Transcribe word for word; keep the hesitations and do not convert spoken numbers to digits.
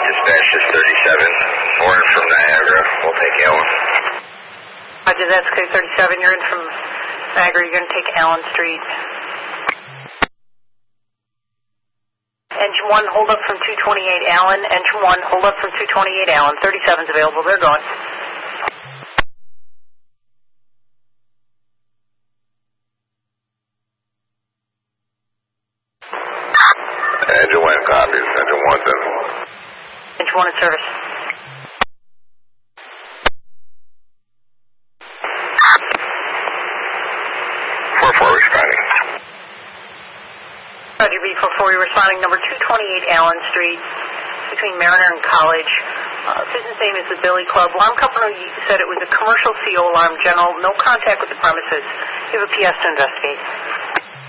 Dispatch is thirty-seven, Warren from Niagara. We'll take Allen. Roger, that's code thirty-seven. You're in from Niagara. You're going to take Allen Street. Engine one, hold up from two twenty-eight Allen. Engine one, hold up from two twenty-eight Allen. thirty-seven's available. They're going. Engine one copies. Engine one's in. Engine one in service. four four responding. Roger, B four four, you're responding number two twenty-eight Allen Street between Mariner and College. Uh, business name is the Billy Club. Alarm company said it was a commercial C O alarm. General, no contact with the premises. You have a P S to investigate.